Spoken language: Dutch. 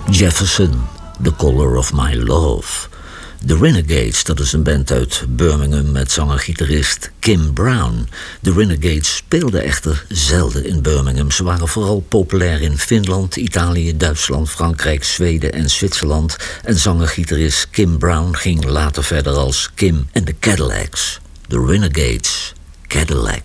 Jefferson, The Color of My Love. The Renegades, dat is een band uit Birmingham met zanger-gitarist Kim Brown. De Renegades speelden echter zelden in Birmingham. Ze waren vooral populair in Finland, Italië, Duitsland, Frankrijk, Zweden en Zwitserland. En zanger-gitarist Kim Brown ging later verder als Kim and the Cadillacs. The Renegades, Cadillac.